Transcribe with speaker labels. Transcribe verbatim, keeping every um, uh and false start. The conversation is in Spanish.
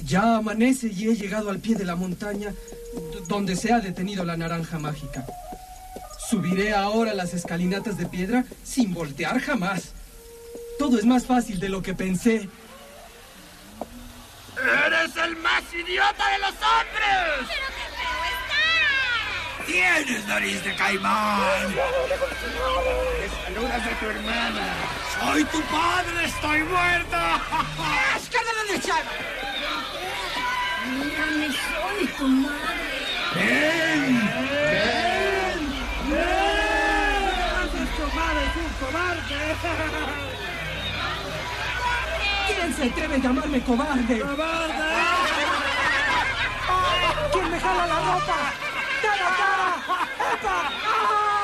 Speaker 1: Ya amanece y he llegado al pie de la montaña donde se ha detenido la naranja mágica. Subiré ahora las escalinatas de piedra sin voltear jamás. Todo es más fácil de lo que pensé.
Speaker 2: ¡Eres el más idiota de los hombres!
Speaker 3: ¡Pero qué feo está!
Speaker 2: ¡Tienes nariz de caimán! ¡Me saludas a tu hermana! ¡Soy tu padre! ¡Estoy muerta! ¡Es que no le echan!
Speaker 3: Mírame, soy tu madre.
Speaker 2: ¡Ven!
Speaker 4: ¡Ven! ¡Ven! ¡Tu madre es un cobarde!
Speaker 1: ¿Quién se atreve a llamarme cobarde?
Speaker 4: ¡Cobarde!
Speaker 1: ¿Quién me jala la ropa? ¡Da la cara! ¡Epa! ¡Ah!